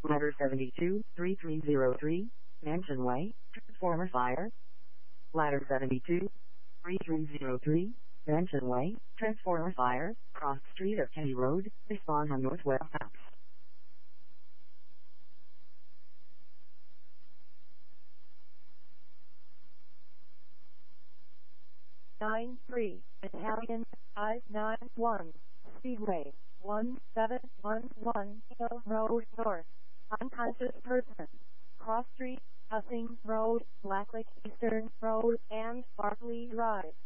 Ladder 72, 3303, Mansion Way, Transformer Fire. Ladder 72, 3303, Mansion Way, Transformer Fire, Cross Street of Kenny Road, respond on Northwest House. 93, Italian, I-91, Speedway, 1711 Hill Road North, unconscious person, Cross Street, Hussing Road, Blacklick Eastern Road, and Barclay Drive.